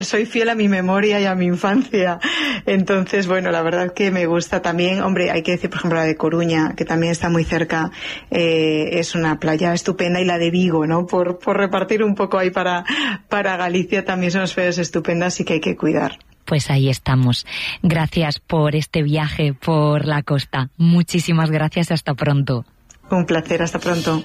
Soy fiel a mi memoria y a mi infancia. Entonces, bueno, la verdad que me gusta también. Hombre, hay que decir, por ejemplo, la de Coruña, que también está muy cerca. Es una playa estupenda. Y la de Vigo, ¿no? Por repartir un poco ahí para Galicia, también son unas playas estupendas y que hay que cuidar. Pues ahí estamos. Gracias por este viaje por la costa. Muchísimas gracias. Hasta pronto. Un placer. Hasta pronto.